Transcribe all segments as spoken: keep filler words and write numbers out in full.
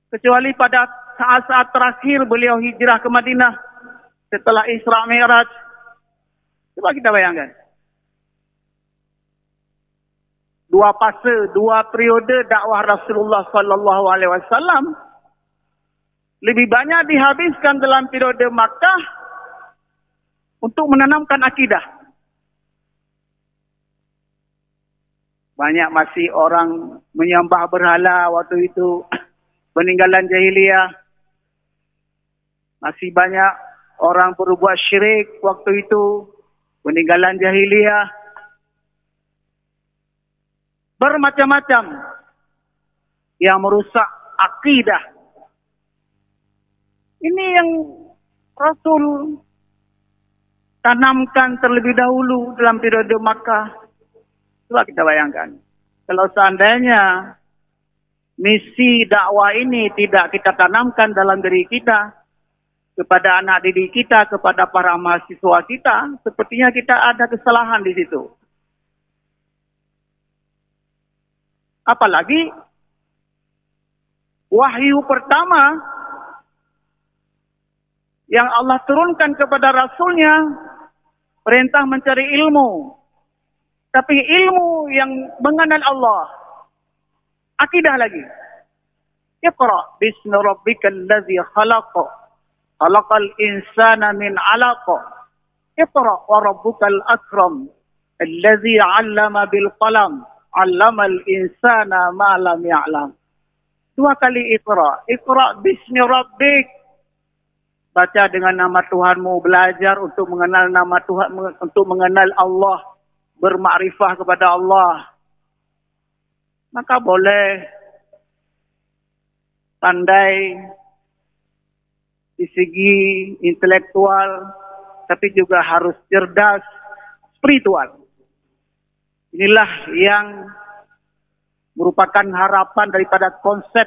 Kecuali pada saat-saat terakhir beliau hijrah ke Madinah setelah Isra Mi'raj. Coba kita bayangkan. Dua fase, dua periode dakwah Rasulullah sallallahu alaihi wasallam lebih banyak dihabiskan dalam periode Makkah untuk menanamkan akidah. Banyak masih orang menyembah berhala waktu itu, peninggalan jahiliyah. Masih banyak orang berbuat syirik waktu itu, peninggalan jahiliyah. Bermacam-macam yang merusak akidah. Ini yang Rasul tanamkan terlebih dahulu dalam periode Makkah. Coba kita bayangkan. Kalau seandainya misi dakwah ini tidak kita tanamkan dalam diri kita, kepada anak didik kita, kepada para mahasiswa kita, sepertinya kita ada kesalahan di situ. Apalagi wahyu pertama yang Allah turunkan kepada Rasulnya, perintah mencari ilmu. Tapi ilmu yang mengenal Allah. Akidah lagi. Iqra bismi rabbikal ladzi khalaq. Khalaqal insana min 'alaq. Iqra wa rabbukal akram. Alladzi 'allama bil qalam. 'Allamal insana ma lam ya'lam. Dua kali Iqra. Iqra bismi rabbik. Baca dengan nama Tuhanmu, belajar untuk mengenal nama Tuhan, untuk mengenal Allah, bermakrifah kepada Allah. Maka boleh pandai di segi intelektual, tapi juga harus cerdas spiritual. Inilah yang merupakan harapan daripada konsep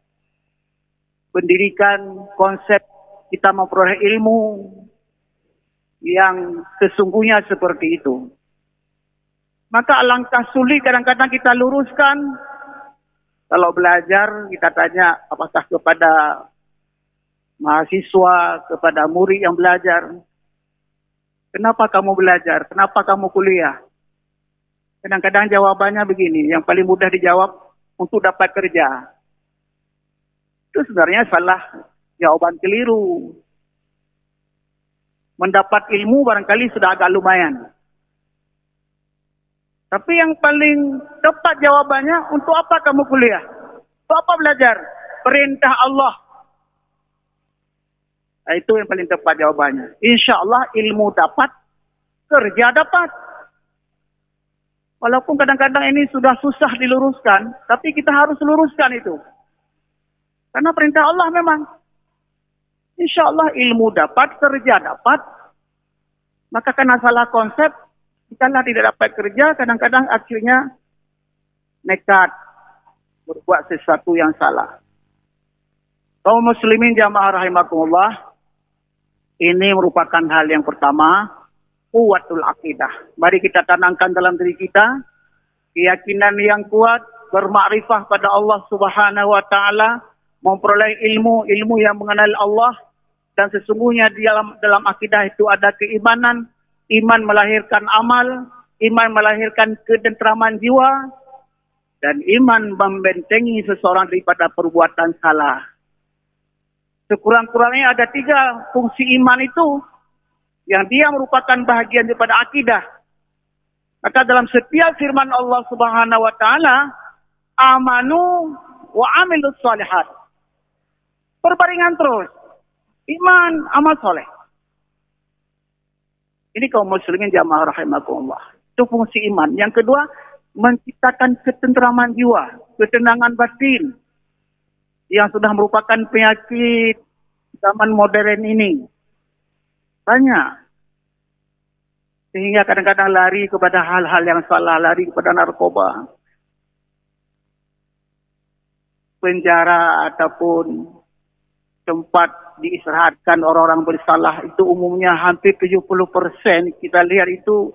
pendidikan, konsep kita memperoleh ilmu yang sesungguhnya seperti itu. Maka alangkah sulit kadang-kadang kita luruskan. Kalau belajar, kita tanya apakah kepada mahasiswa, kepada murid yang belajar, kenapa kamu belajar? Kenapa kamu kuliah? Kadang-kadang jawabannya begini, yang paling mudah dijawab, untuk dapat kerja. Itu sebenarnya salah, jawaban keliru. Mendapat ilmu barangkali sudah agak lumayan. Tapi yang paling tepat jawabannya, untuk apa kamu kuliah? Untuk apa belajar? Perintah Allah. Nah, itu yang paling tepat jawabannya. Insya Allah ilmu dapat, kerja dapat. Walaupun kadang-kadang ini sudah susah diluruskan, tapi kita harus luruskan itu. Karena perintah Allah memang. Insya Allah ilmu dapat, kerja dapat. Maka karena salah konsep, jikalau tidak dapat kerja, kadang-kadang akhirnya nekat berbuat sesuatu yang salah. Kaum muslimin jamaah rahimakumullah, ini merupakan hal yang pertama, kuwatul akidah. Mari kita tanamkan dalam diri kita keyakinan yang kuat, bermakrifah pada Allah Subhanahu wa taala, memperoleh ilmu, ilmu yang mengenal Allah, dan sesungguhnya di dalam dalam akidah itu ada keimanan. Iman melahirkan amal, iman melahirkan ketentraman jiwa, dan iman membentengi seseorang daripada perbuatan salah. Sekurang-kurangnya ada tiga fungsi iman itu yang dia merupakan bahagian daripada akidah. Maka dalam setiap firman Allah Subhanahu wa taala, amanu wa amilus shalihat. Berbarengan terus. Iman, amal soleh. Ini kaum muslimin jamaah rahimakumullah. Itu fungsi iman. Yang kedua, menciptakan ketenteraman jiwa, ketenangan batin yang sudah merupakan penyakit zaman modern ini. Banyak. Sehingga kadang-kadang lari kepada hal-hal yang salah, lari kepada narkoba, penjara ataupun tempat diistirahatkan orang-orang bersalah, itu umumnya hampir tujuh puluh persen kita lihat itu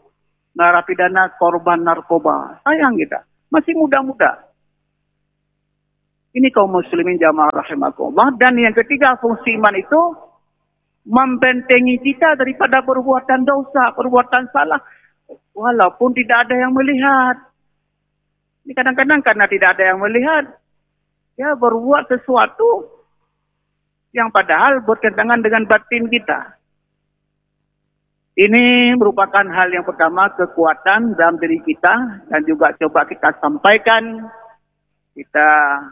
narapidana korban narkoba. Sayang kita, masih muda-muda. Ini kaum muslimin jamaah rahimakumullah. Dan yang ketiga, fungsi iman itu membentengi kita daripada perbuatan dosa, perbuatan salah. Walaupun tidak ada yang melihat. Ini kadang-kadang karena tidak ada yang melihat, ya berbuat sesuatu yang padahal bertentangan dengan batin kita. Ini merupakan hal yang pertama, kekuatan dalam diri kita, dan juga coba kita sampaikan, kita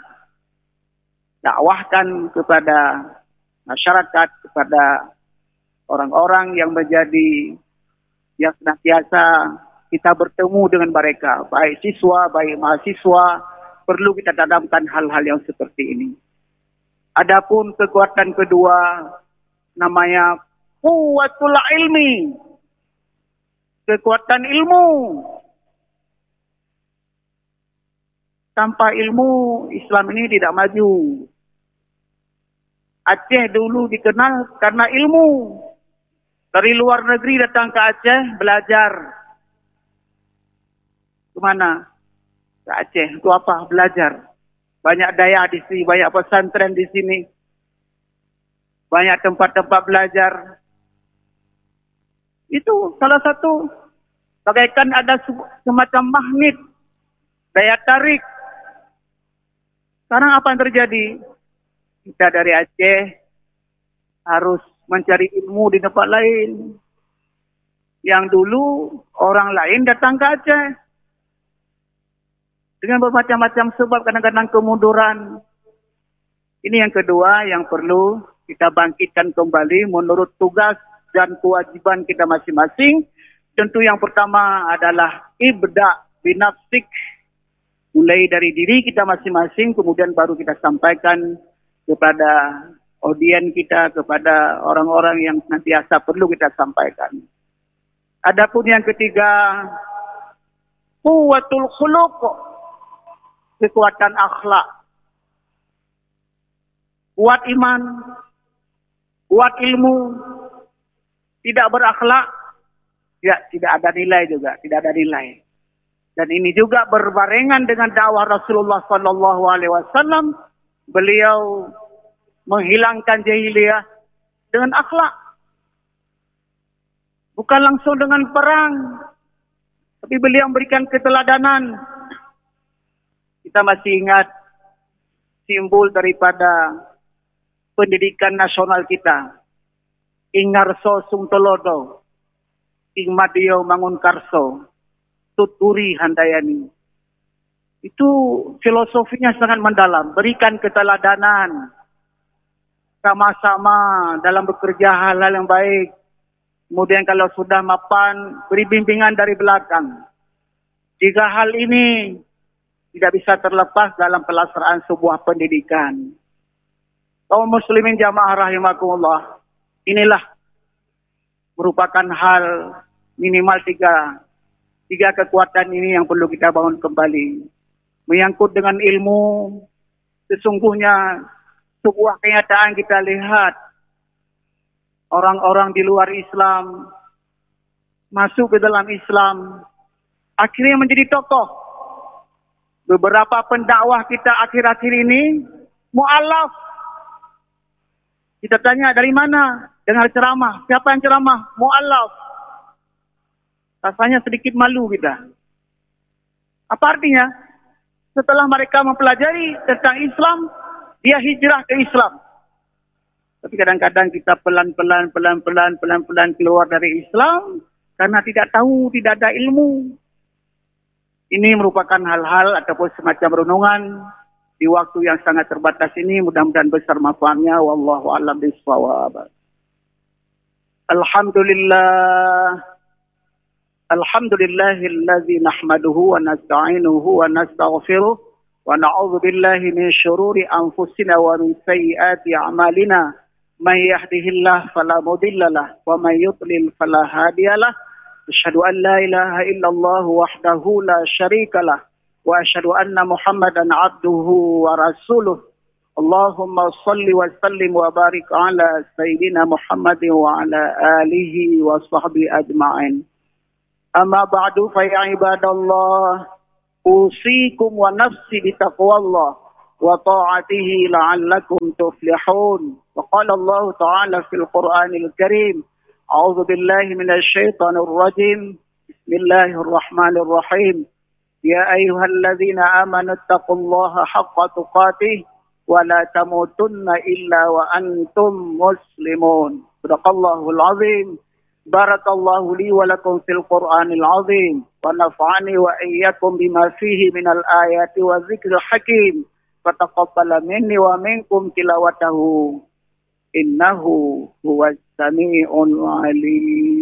dakwahkan kepada masyarakat, kepada orang-orang yang menjadi, yang senantiasa kita bertemu dengan mereka, baik siswa, baik mahasiswa, perlu kita tanamkan hal-hal yang seperti ini. Adapun kekuatan kedua, namanya quwwatul ilmi, kekuatan ilmu. Tanpa ilmu, Islam ini tidak maju. Aceh dulu dikenal karena ilmu. Dari luar negeri datang ke Aceh belajar. Kemana? Ke Aceh. Itu apa? Belajar. Banyak daya di sini, banyak pesantren di sini. Banyak tempat-tempat belajar. Itu salah satu. Bagaikan ada semacam magnet, daya tarik. Sekarang apa yang terjadi? Kita dari Aceh harus mencari ilmu di tempat lain. Yang dulu orang lain datang ke Aceh. Dengan bermacam-macam sebab, kadang-kadang kemunduran. Ini yang kedua yang perlu kita bangkitkan kembali menurut tugas dan kewajiban kita masing-masing. Tentu yang pertama adalah ibda binafsik. Mulai dari diri kita masing-masing, kemudian baru kita sampaikan kepada audien kita, kepada orang-orang yang senantiasa perlu kita sampaikan. Adapun yang ketiga, quwwatul khuluq, kekuatan akhlak. Kuat iman, kuat ilmu, tidak berakhlak, ya, tidak ada nilai juga, tidak ada nilai. Dan ini juga berbarengan dengan dakwah Rasulullah sallallahu alaihi wasallam. Beliau menghilangkan jahiliyah dengan akhlak. Bukan langsung dengan perang, tapi beliau memberikan keteladanan. Kita masih ingat simbol daripada pendidikan nasional kita. Ingarso sungtolodo, ing madio mangun karso, tuturi handayani. Itu filosofinya sangat mendalam. Berikan keteladanan. Sama-sama dalam bekerja hal-hal yang baik. Kemudian kalau sudah mapan, beri bimbingan dari belakang. Jika hal ini tidak bisa terlepas dalam pelaksanaan sebuah pendidikan. Kaum muslimin jamaah rahimakumullah. Inilah merupakan hal minimal tiga. Tiga kekuatan ini yang perlu kita bangun kembali. Menyangkut dengan ilmu, sesungguhnya sebuah kenyataan kita lihat. Orang-orang di luar Islam masuk ke dalam Islam, akhirnya menjadi tokoh. Beberapa pendakwah kita akhir-akhir ini, mu'alaf. Kita tanya dari mana? Dengar ceramah. Siapa yang ceramah? Mu'alaf. Rasanya sedikit malu kita. Apa artinya? Setelah mereka mempelajari tentang Islam, dia hijrah ke Islam. Tapi kadang-kadang kita pelan-pelan, pelan-pelan, pelan-pelan keluar dari Islam karena tidak tahu, tidak ada ilmu. Ini merupakan hal-hal ataupun semacam renungan di waktu yang sangat terbatas ini. Mudah-mudahan besar manfaatnya. Wallahu a'lam bishawab. Alhamdulillah. Alhamdulillahilladzi nahmaduhu wa nasta'inuhu wa nastaghfiruh wa na'udzu billahi min syururi anfusina wa min sayyiati a'malina. Man yahdihillahu fala mudilla lahu wa man yudlil fala hadiya lahu. Asyhadu an la ilaha illallah wahdahu la syarika lahu wa asyhadu anna Muhammadan 'abduhu wa rasuluh. Allahumma shalli wa sallim wa barik ala sayyidina Muhammadin wa ala alihi wa sahbihi ajma'in. Amma ba'du fa ya ibadallah, usikum wa nafsi bitaqwallah. وطاعته لعلكم تفلحون. وقال الله تعالى في القرآن الكريم: أعوذ بالله من الشيطان الرجيم، بسم الله الرحمن الرحيم، يا أيها الذين آمنوا اتقوا الله حق تقاته ولا تموتن إلا وأنتم مسلمون. صدق الله العظيم. بارك الله لي ولكم في القرآن العظيم، ونفعني وإياكم بما فيه من الآيات والذكر الحكيم، فتقبل مني ومنكم تلاوته إنه هو السميع العليم.